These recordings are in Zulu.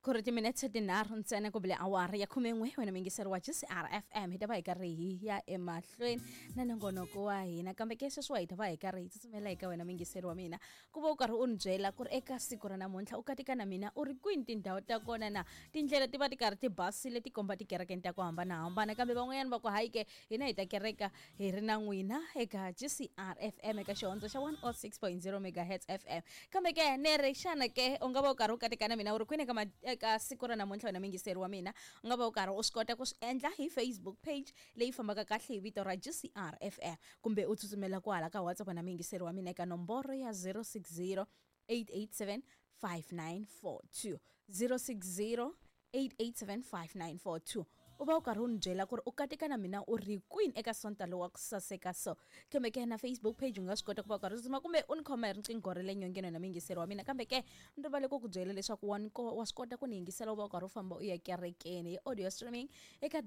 Kuri timinetse tinharhu ntsena ku bile awara ya 11 wena mingiseri wa GCR FM hi ta va hi karhi hi ya emahlweni na nongonoko wa hina kambe ke sweswi hi ta va hi karhi hi tsutsumela eka wena mingiseri wa mina ku va u karhi u ni byela ku ri eka siku ra namuntlha u katika na mina u ri kwini tindhawu ta kona na tindlela ti va ti karhi ti basile ti komba tikerekeni ta ku hambanahambana kambe van'wanyana va ku hayi ke hina hi ta kereka hi ri na n'wina eka GCR FM eka xihondzo xa 106.0 megahertz FM kambe ke nere xana ke u nga va u karhi u katika na mina u ri kwini eka siku ra namuntlha wena mingiseri wa mina u nga va u karhi u swi kota ku swi endla hi Facebook page leyi fambaka kahle hi vito ra GCR FM kumbe u tsutsumela ku hala ka WhatsApp na mingiseri wa mina eka nomboro ya 060 887 5942 060 887 5942 u va u karhi u ni byela ku ri u katika na mina u ri kwini eka sonta lowu wa ku saseka so kambe ke na Facebook page u nga swi kota ku va u karhi u tsutsuma kumbe u ni khoma hi riqingho ra le nyongeni na mingiseri wa mina kambe ke ni rivale ku ku byela leswaku wa swi kota ku ni yingisela u va u karhi u famba u ya kerekeni hi audio streaming eka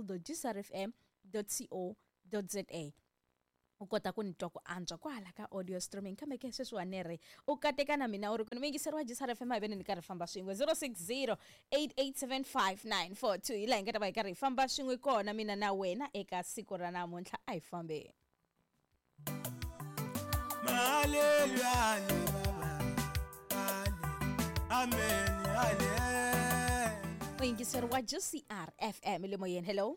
www.gsrfm.co.za u kota ku ni twa ku antswa kwala ka audio streaming kambe ke sweswiwani nere u kateka na mina u ri kwini mingiseri wa GCR FM hi veni ni karhi famba swin'we 060 887 5942 hi laha hi nga ta va hi karhi hi famba swin'we kona mina na wena eka siku ra namuntlha a hi fambeni Hallelujah, amen, hallelujah. Mingiseri wa GCR FM le moyeni hello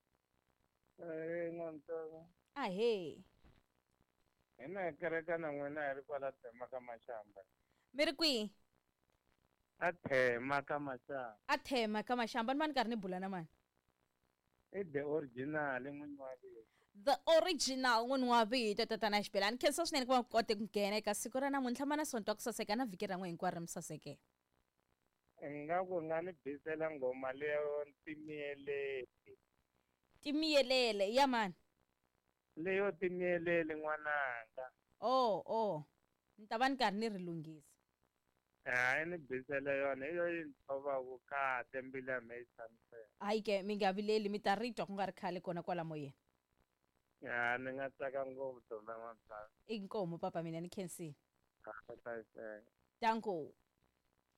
Ngantanga. ahe Ina kereka na n'wina hi ri kwala Thema ka Mashamba. mi ri kwihi A Thema ka Mashamba. a Thema ka Mashamba ni va ni karhi ni bula na mani I the original n'winyi wa vito. the original n'wini wa vito tatana xibelani khensa swinene ku va kote ku nghena eka siku ra namuntlha mana sonto ku saseka na vhiki ra n'we hinkwaro ri mi saseke Ingaku nga ni bisela ngoma leyo timiyelele. timiyelele ya mani Leyo timiyelele n'wananga. oh ni ta va ni karhi ni ri lunghisa Ni bisela yona iyo yi ntshova ku kahle mbilu ya mina yi tshamiseka. hayi ke mi nga vileli mi ta ri twa ku nga ri khale kona kwala moyeni Ni nga tsaka ngopfu Thoma N'wansati. inkomo papa mina ni khensile Hlayiseka. tanko